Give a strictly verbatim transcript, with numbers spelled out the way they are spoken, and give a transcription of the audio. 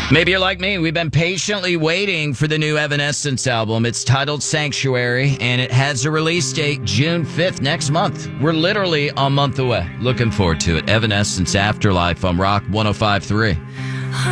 Maybe you're like me. We've been patiently waiting for the new Evanescence album. It's titled Sanctuary, and it has a release date June fifth next month. We're literally a month away. Looking forward to it. Evanescence Afterlife on Rock one oh five point three.